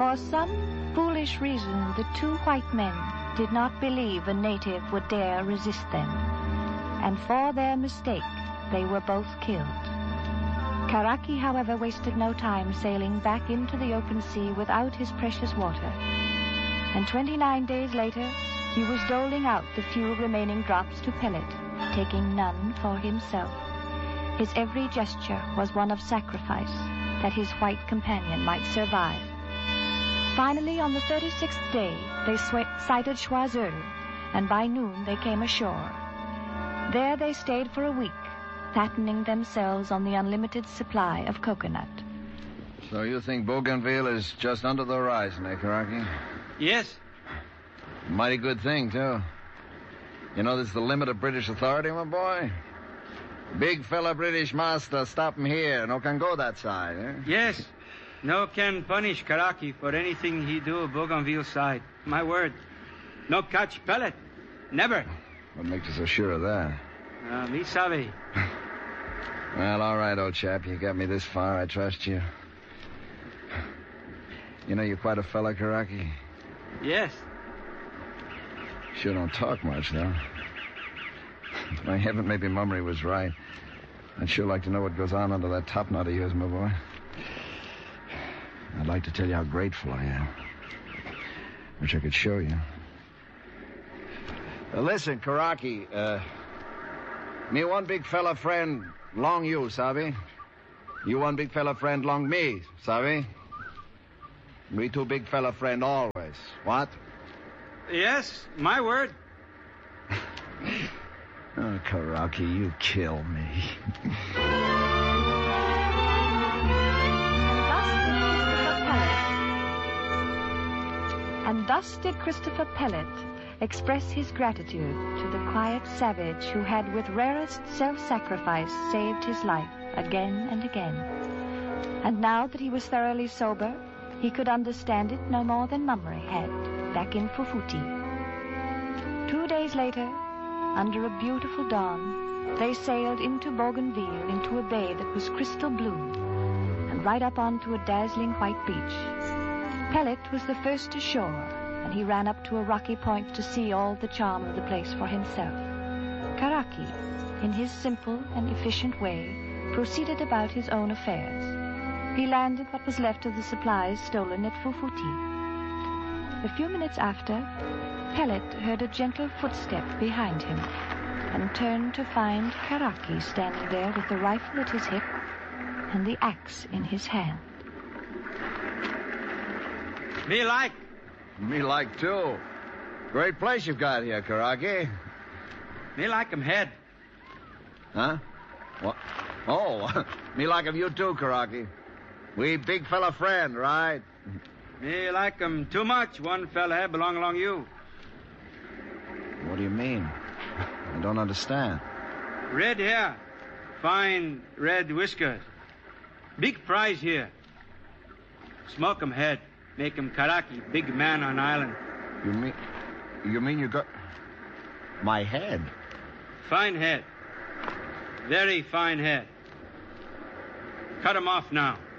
For some foolish reason, the two white men did not believe a native would dare resist them, and for their mistake, they were both killed. Karaki, however, wasted no time sailing back into the open sea without his precious water, and 29 days later, he was doling out the few remaining drops to Pellet, taking none for himself. His every gesture was one of sacrifice, that his white companion might survive. Finally, on the 36th day, they sighted Choiseul, and by noon they came ashore. There they stayed for a week, fattening themselves on the unlimited supply of coconut. So you think Bougainville is just under the horizon, eh, Karaki? Yes. Mighty good thing, too. You know this is the limit of British authority, my boy? Big fella British master, stop him here. No can go that side, eh? Yes. No can punish Karaki for anything he do Bougainville side. My word. No catch Pellet. Never. What makes you so sure of that? Me savvy. Well, all right, old chap. You got me this far. I trust you. You know you're quite a fella, Karaki. Yes. Sure don't talk much, though. By heaven, maybe Mummery was right. I'd sure like to know what goes on under that topknot of yours, my boy. I'd like to tell you how grateful I am. Wish I could show you. Listen, Karaki, me one big fella friend, long you, sabe? You one big fella friend, long me, sabe? We two big fella friend always. What? Yes, my word. Oh, Karaki, you kill me. And thus did Christopher Pellet express his gratitude to the quiet savage who had with rarest self-sacrifice saved his life again and again. And now that he was thoroughly sober, he could understand it no more than Mummery had back in Fufuti. 2 days later, under a beautiful dawn, they sailed into Bougainville, into a bay that was crystal blue, and right up onto a dazzling white beach. Pellet was the first ashore, and he ran up to a rocky point to see all the charm of the place for himself. Karaki, in his simple and efficient way, proceeded about his own affairs. He landed what was left of the supplies stolen at Fufuti. A few minutes after, Pellet heard a gentle footstep behind him and turned to find Karaki standing there with the rifle at his hip and the axe in his hand. Me like. Me like, too. Great place you've got here, Karaki. Me like him head. Huh? What? Oh, me like him you too, Karaki. We big fella friend, right? Me like him too much. One fella head belong along you. What do you mean? I don't understand. Red hair. Fine red whiskers. Big prize here. Smoke him head. Make him Karaki, big man on island. You mean you got my head? Fine head. Very fine head. Cut him off now.